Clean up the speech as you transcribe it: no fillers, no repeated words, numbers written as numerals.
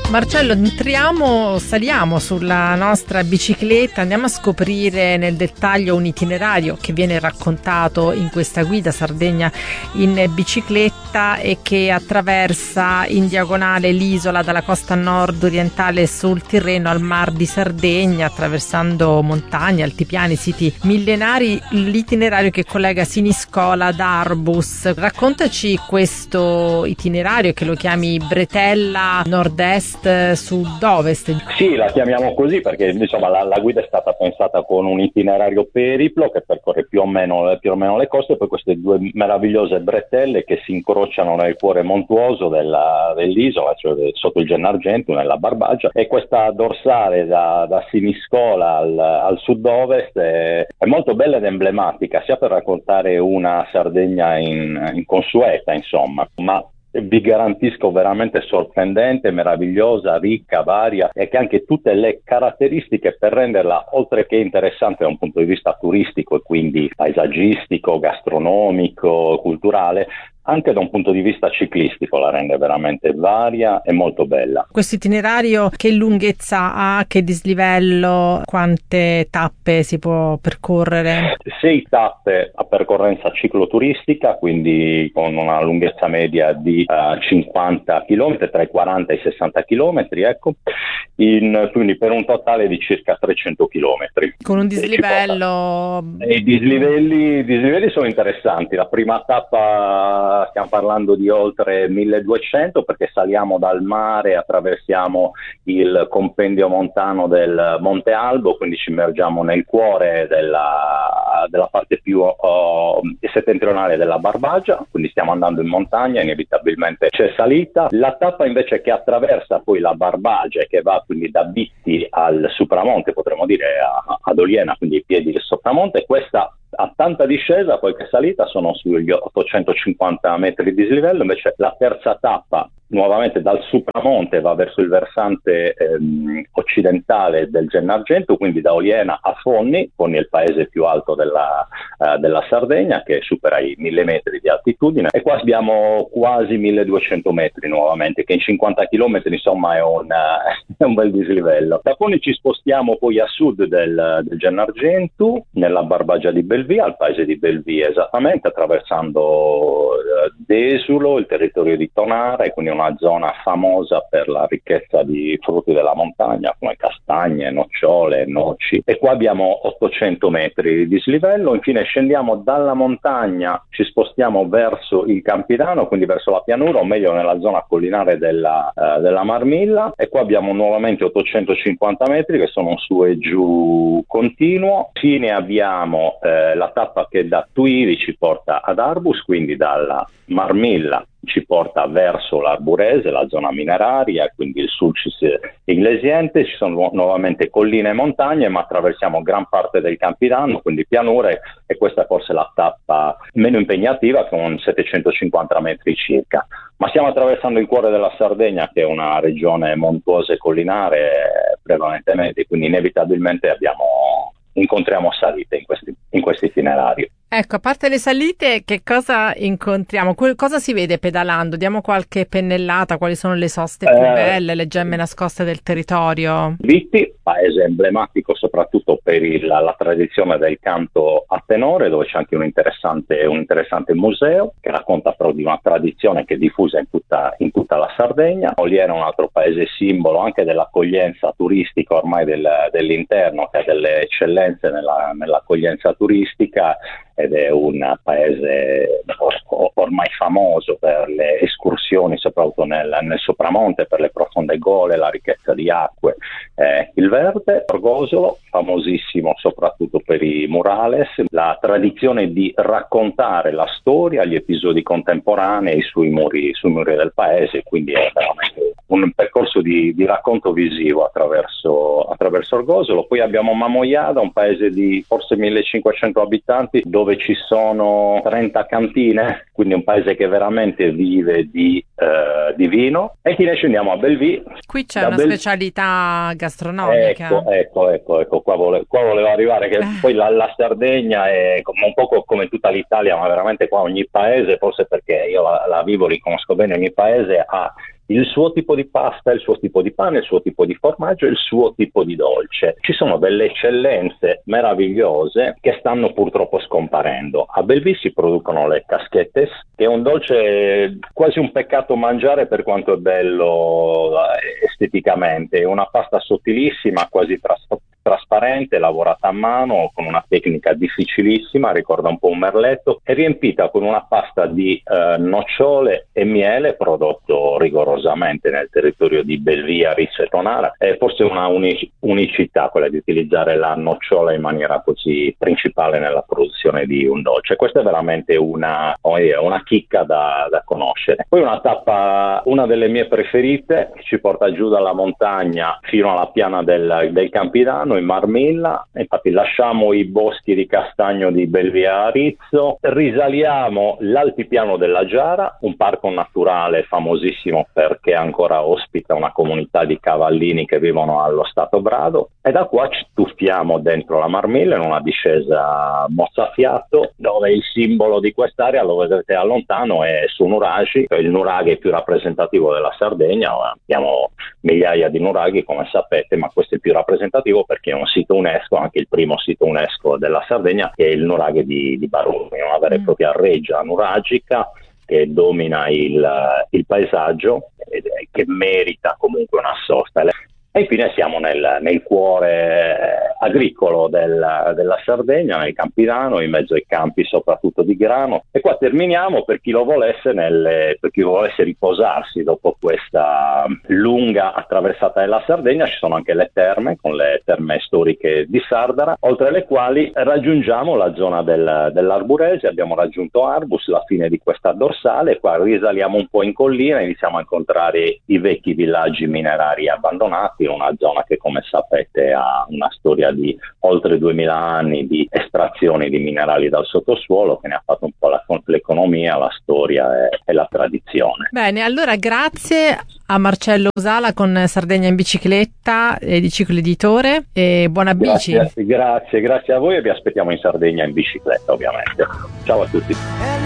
Marcello, saliamo sulla nostra bicicletta, andiamo a scoprire nel dettaglio un itinerario che viene raccontato in questa guida Sardegna in bicicletta e che attraversa in diagonale l'isola dalla costa nord-orientale sul Tirreno al Mar di Sardegna, attraversando montagne, altipiani, siti millenari, l'itinerario che collega Siniscola ad Arbus. Raccontaci questo itinerario, che lo chiami Bretella nord-est sud-ovest. Sì, la chiamiamo così perché insomma la guida è stata pensata con un itinerario periplo che percorre più o meno le coste, e poi queste due meravigliose bretelle che si incrociano nel cuore montuoso dell'isola, cioè sotto il Gennargentu, nella Barbagia, e questa dorsale da Siniscola al sud-ovest è molto bella ed emblematica, sia per raccontare una Sardegna in consueta, insomma, ma vi garantisco veramente sorprendente, meravigliosa, ricca, varia, e che anche tutte le caratteristiche per renderla, oltre che interessante da un punto di vista turistico e quindi paesaggistico, gastronomico, culturale, anche da un punto di vista ciclistico la rende veramente varia e molto bella. Questo itinerario che lunghezza ha, che dislivello, quante tappe si può percorrere? 6 tappe a percorrenza cicloturistica, quindi con una lunghezza media di 50 km, tra i 40 e i 60 km, ecco, quindi per un totale di circa 300 km. Con un dislivello... I dislivelli sono interessanti. La prima tappa stiamo parlando di oltre 1200, perché saliamo dal mare, attraversiamo il compendio montano del Monte Albo, quindi ci immergiamo nel cuore della parte più settentrionale della Barbagia, quindi stiamo andando in montagna, inevitabilmente c'è salita. La tappa invece che attraversa poi la Barbagia e che va quindi da Bitti al Supramonte, potremmo dire ad Oliena, quindi ai piedi del Sopramonte, questa ha tanta discesa, poi che salita sono sugli 850 metri di dislivello. Invece la terza tappa nuovamente dal Supramonte va verso il versante occidentale del Gennargentu, quindi da Oliena a Fonni. Fonni è il paese più alto della Sardegna, che supera i 1000 metri di altitudine, e qua abbiamo quasi 1200 metri nuovamente, che in 50 km insomma è un bel dislivello. Da Fonni ci spostiamo poi a sud del Gennargentu, nella Barbagia di Belvia, al paese di Belvia esattamente, attraversando Desulo, il territorio di Tonara, e quindi una zona famosa per la ricchezza di frutti della montagna come castagne, nocciole, noci, e qua abbiamo 800 metri di dislivello. Infine scendiamo dalla montagna, ci spostiamo verso il Campidano, quindi verso la pianura, o meglio nella zona collinare della Marmilla, e qua abbiamo nuovamente 850 metri che sono un su e giù continuo. Infine abbiamo la tappa che da Tuiri ci porta ad Arbus, quindi dalla Marmilla ci porta verso l'Arburese, la zona mineraria, quindi il Sulcis Iglesiente. Ci sono nuovamente colline e montagne, ma attraversiamo gran parte del Campidano, quindi pianure, e questa è forse la tappa meno impegnativa, con 750 metri circa. Ma stiamo attraversando il cuore della Sardegna, che è una regione montuosa e collinare prevalentemente, quindi inevitabilmente incontriamo salite in questo itinerario. Ecco, a parte le salite, che cosa incontriamo? Cosa si vede pedalando? Diamo qualche pennellata, quali sono le soste più belle, le gemme nascoste del territorio? Bitti, paese emblematico soprattutto per la tradizione del canto a tenore, dove c'è anche un interessante museo che racconta però di una tradizione che è diffusa in tutta la Sardegna. Oliena è un altro paese simbolo anche dell'accoglienza turistica ormai dell'interno, che ha delle eccellenze nell'accoglienza turistica, ed è un paese ormai famoso per le escursioni, soprattutto nel Sopramonte, per le profonde gole, la ricchezza di acque, il verde. Orgosolo, famosissimo soprattutto per i murales, la tradizione di raccontare la storia, gli episodi contemporanei sui muri del paese, quindi è veramente un percorso di racconto visivo attraverso Orgosolo. Poi abbiamo Mamoiada, un paese di forse 1500 abitanti, dove ci sono 30 cantine, quindi un paese che veramente vive di vino. E infine scendiamo a Belvì. Qui c'è una specialità gastronomica. Ecco, qua volevo arrivare, che poi la Sardegna è un po' come tutta l'Italia, ma veramente qua ogni paese, forse perché io la vivo, li conosco bene, ogni paese ha il suo tipo di pasta, il suo tipo di pane, il suo tipo di formaggio e il suo tipo di dolce. Ci sono delle eccellenze meravigliose che stanno purtroppo scomparendo. A Bellevue si producono le casquettes, che è un dolce quasi un peccato mangiare per quanto è bello esteticamente. È una pasta sottilissima, quasi trasparente, lavorata a mano con una tecnica difficilissima, ricorda un po' un merletto, è riempita con una pasta di nocciole e miele prodotto rigorosamente nel territorio di Bellevue, Arezzo e Tonara. È forse una unicità quella di utilizzare la nocciola in maniera così principale nella produzione di un dolce. Questa è veramente una chicca da conoscere. Poi una tappa, una delle mie preferite, che ci porta giù dalla montagna fino alla piana del Campidano in Marmilla. Infatti lasciamo i boschi di castagno di Bellevue a Arezzo, risaliamo l'altipiano della Giara, un parco naturale famosissimo perché ancora ospita una comunità di cavallini che vivono allo Stato Brado, e da qua ci tuffiamo dentro la Marmilla in una discesa mozzafiato, dove il simbolo di quest'area, lo vedete da lontano, è su Nuraghi, il nuraghe più rappresentativo della Sardegna. Abbiamo migliaia di nuraghi, come sapete, ma questo è più rappresentativo perché è un sito UNESCO, anche il primo sito UNESCO della Sardegna, che è il nuraghe di Baruni, una vera e propria reggia nuragica che domina il paesaggio e che merita comunque una sosta. E infine siamo nel cuore agricolo della Sardegna, nel Campidano, in mezzo ai campi soprattutto di grano. E qua terminiamo, per chi lo volesse, per chi volesse riposarsi dopo questa lunga attraversata della Sardegna, ci sono anche le terme, con le terme storiche di Sardara, oltre le quali raggiungiamo la zona dell'Arburese. Abbiamo raggiunto Arbus, la fine di questa dorsale, qua risaliamo un po' in collina e iniziamo a incontrare i vecchi villaggi minerari abbandonati, una zona che, come sapete, ha una storia di oltre 2000 anni di estrazioni di minerali dal sottosuolo, che ne ha fatto un po' l'economia, la storia e la tradizione. Bene, allora grazie a Marcello Usala con Sardegna in bicicletta di Ciclo Editore, e buona bici. Grazie a voi, e vi aspettiamo in Sardegna in bicicletta, ovviamente. Ciao a tutti.